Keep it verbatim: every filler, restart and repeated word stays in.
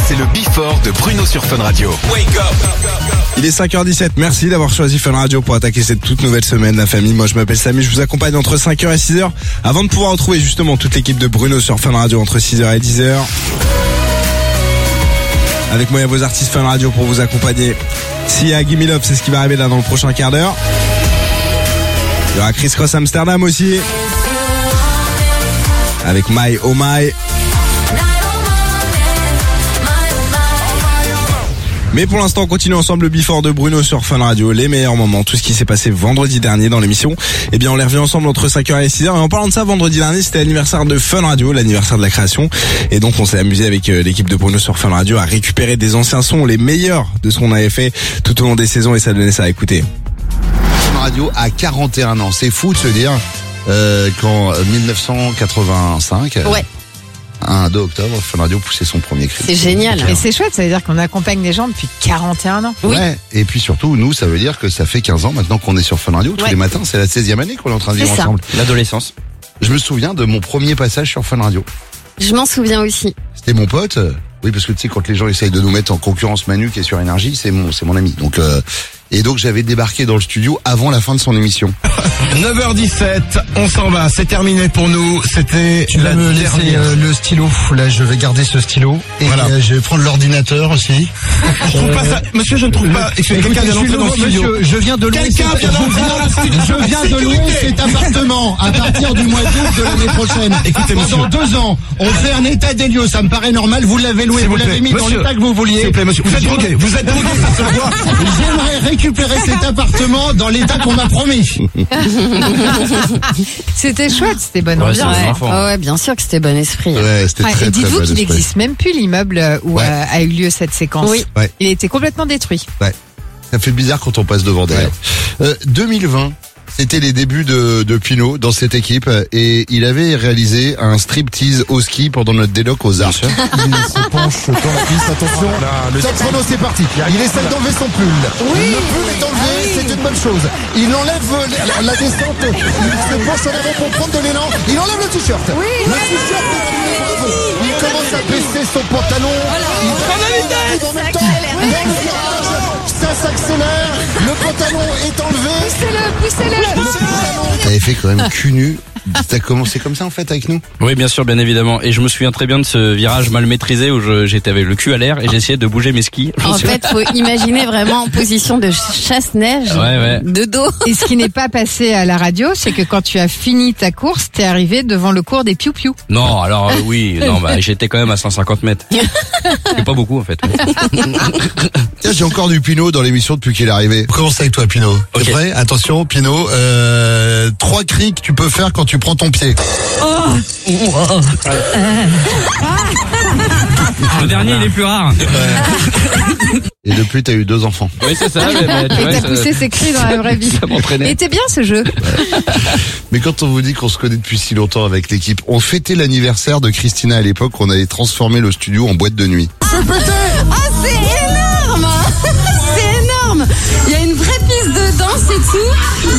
c'est le Before de Bruno sur Fun Radio. Wake up. Il est cinq heures dix-sept, merci d'avoir choisi Fun Radio pour attaquer cette toute nouvelle semaine, la famille. Moi je m'appelle Samy, je vous accompagne entre cinq heures et six heures avant de pouvoir retrouver justement toute l'équipe de Bruno sur Fun Radio entre six heures et dix heures. Avec moi il y a vos artistes Fun Radio pour vous accompagner. Sia, Gimme Love, c'est ce qui va arriver là dans le prochain quart d'heure. Il y aura Chris Cross Amsterdam aussi. Avec My Oh My. Mais pour l'instant, on continue ensemble le Before de Bruno sur Fun Radio, les meilleurs moments, tout ce qui s'est passé vendredi dernier dans l'émission. Eh bien, on les revient ensemble entre cinq heures et six heures. Et en parlant de ça, vendredi dernier, c'était l'anniversaire de Fun Radio, l'anniversaire de la création. Et donc, on s'est amusé avec l'équipe de Bruno sur Fun Radio à récupérer des anciens sons, les meilleurs de ce qu'on avait fait tout au long des saisons, et ça donnait ça à écouter. Fun Radio a quarante et un ans. C'est fou de se dire euh, qu'en dix-neuf cent quatre-vingt-cinq... Ouais. Un deux octobre, Fun Radio poussait son premier cri. C'est génial. Et c'est chouette, ça veut dire qu'on accompagne les gens depuis quarante et un ans. Oui. Ouais, et puis surtout, nous, ça veut dire que ça fait quinze ans maintenant qu'on est sur Fun Radio. Tous Ouais. les matins, c'est la seizième année qu'on est en train de vivre C'est ça. ensemble. L'adolescence. Je me souviens de mon premier passage sur Fun Radio. Je m'en souviens aussi. C'était mon pote. euh, Oui, parce que tu sais, quand les gens essayent de nous mettre en concurrence, Manu qui est sur Énergie, c'est mon, c'est mon ami. Donc, euh, et donc j'avais débarqué dans le studio avant la fin de son émission. neuf heures dix-sept, on s'en va, c'est terminé pour nous, c'était Tu vas la me laisser dernière. euh, le stylo. Là, je vais garder ce stylo. Et Voilà. euh, je vais prendre l'ordinateur aussi. Je trouve pas ça, monsieur, je ne trouve pas, excusez, quelqu'un vient Je suis d'entrer dans le nouveau, studio. monsieur, je viens de louer Quelqu'un cet- vient d'entrer dans le studio. Je viens de louer Sécurité. cet appartement à partir du mois d'août de l'année prochaine. Écoutez, Pendant monsieur. deux ans, on fait un état des lieux, ça me paraît normal. Vous l'avez loué, S'il vous vous l'avez plaît, mis dans monsieur. l'état que vous vouliez. S'il vous plaît, monsieur, vous êtes drogué, vous êtes drogué, ça se voit. J'aimerais récupérer cet appartement dans l'état qu'on m'a promis. C'était chouette, c'était bonne Ouais, c'est ambiance. vrai. Ouais. enfants. Ah ouais, bien sûr que c'était bon esprit. Ouais, c'était Ouais, très, et très dites-vous bon qu'il esprit. n'existe même plus l'immeuble où Ouais. euh, a eu lieu cette séquence. Oui. Ouais. Il a été complètement détruit. Ça fait bizarre quand on passe devant d'ailleurs. Euh, deux mille vingt, c'était les débuts de, de Pino dans cette équipe et il avait réalisé un striptease au ski pendant notre déloc aux Arcs. Il se penche dans la piste, attention. Top chrono, c'est parti. Il essaie d'enlever son pull. Le pull est enlevé, c'est une bonne chose. Il enlève la, la descente, il se penche en avant pour prendre de l'élan. Il enlève le t-shirt. Le t-shirt est enlevé, bravo. Il commence à baisser son pantalon. Il prend la vitesse. En même temps, dans le virage, ça s'accélère. Le pantalon est enlevé. Poussez-le, poussez-le. T'avais fait quand même cul nu. T'as commencé comme ça en fait avec nous. Oui, bien sûr, bien évidemment. Et je me souviens très bien de ce virage mal maîtrisé où je- j'étais avec le cul à l'air et j'essayais de bouger mes skis. En fait, faut imaginer vraiment en position de chasse-neige, Ouais, ouais. de dos. Et ce qui n'est pas passé à la radio, c'est que quand tu as fini ta course, t'es arrivé devant le cours des piou-piou. Non, alors euh, oui, non, bah j'étais quand même à cent cinquante mètres. C'est pas beaucoup en fait. Tiens, j'ai encore du Pino dans l'émission depuis qu'il est arrivé. On commence avec toi, Pino. Ok. T'es prêt? Attention, Pino. Euh, trois cris que tu peux faire quand tu prends ton pied. Le dernier, il est plus rare. Et depuis, t'as eu deux enfants. Oui, c'est ça. Mais, mais, tu Et vois, t'as ça- poussé ses cris dans la vraie vie. ça m'entraînait. Et t'es bien ce jeu. Mais quand on vous dit qu'on se connaît depuis si longtemps avec l'équipe, on fêtait l'anniversaire de Christina à l'époque, on avait transformé le studio en boîte de nuit. Ah, c'est énorme. C'est énorme. Il y a une vraie piste de danse et tout.